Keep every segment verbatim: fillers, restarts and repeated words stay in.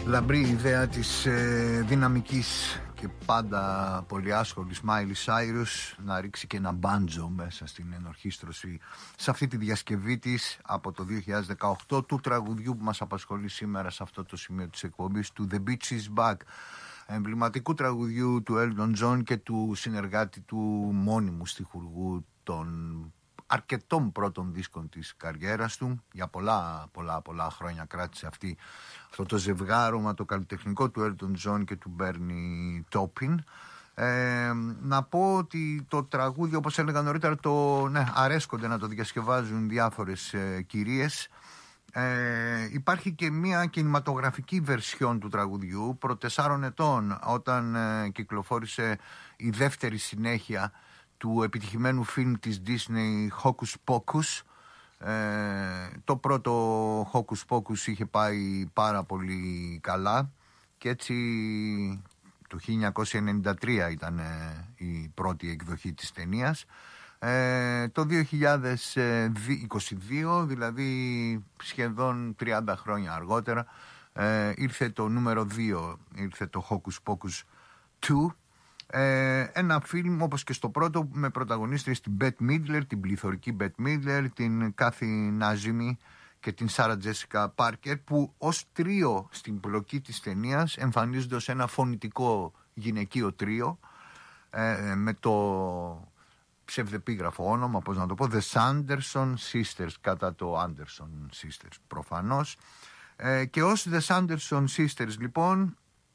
Λαμπρή ιδέα της ε, δυναμικής και πάντα πολύ άσχολης Μάιλι Σάιρους να ρίξει και ένα μπάντζο μέσα στην ενορχήστρωση σε αυτή τη διασκευή της από το δύο χιλιάδες δεκαοκτώ του τραγουδιού που μας απασχολεί σήμερα σε αυτό το σημείο της εκπομπής, του The Beach is Back, εμβληματικού τραγουδιού του Elton John και του συνεργάτη του μόνιμου στιχουργού των αρκετών πρώτων δίσκων της καριέρας του. Για πολλά πολλά πολλά χρόνια κράτησε αυτή, αυτό το ζευγάρωμα το καλλιτεχνικό του Elton John και του Bernie Taupin. Ε, να πω ότι το τραγούδι, όπως έλεγα νωρίτερα, το, ναι, αρέσκονται να το διασκευάζουν διάφορες ε, κυρίες. Ε, υπάρχει και μια κινηματογραφική βερσιόν του τραγουδιού προ τεσσάρων ετών, όταν ε, κυκλοφόρησε η δεύτερη συνέχεια του επιτυχημένου φιλμ της Disney Hocus Pocus. Ε, το πρώτο Hocus Pocus είχε πάει πάρα πολύ καλά και έτσι το χίλια εννιακόσια ενενήντα τρία ήταν ε, η πρώτη εκδοχή της ταινίας. Ε, το δύο χιλιάδες είκοσι δύο, δηλαδή σχεδόν τριάντα χρόνια αργότερα, ε, ήρθε το νούμερο δύο, ήρθε το Hocus Pocus δύο. Ε, ένα φιλμ όπως και στο πρώτο με πρωταγωνίστριες την Bette Midler, την πληθωρική Bette Midler, την Kathy Najimy και την Sarah Jessica Parker, που ως τρίο στην πλοκή της ταινίας εμφανίζονται ως ένα φωνητικό γυναικείο τρίο ε, με το ψευδεπίγραφο όνομα, πώς να το πω, The Sanderson Sisters, κατά το Anderson Sisters προφανώς. Ε, και ως The Sanderson Sisters λοιπόν,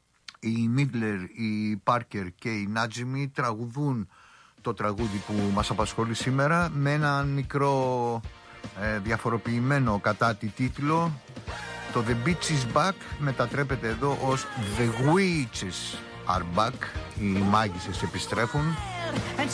η Midler, η Parker και η Najimy τραγουδούν το τραγούδι που μας απασχολεί σήμερα με ένα μικρό ε, διαφοροποιημένο κατά τη τίτλο. Το The Beach is Back μετατρέπεται εδώ ως The Witches are Back. Οι μάγισσες επιστρέφουν.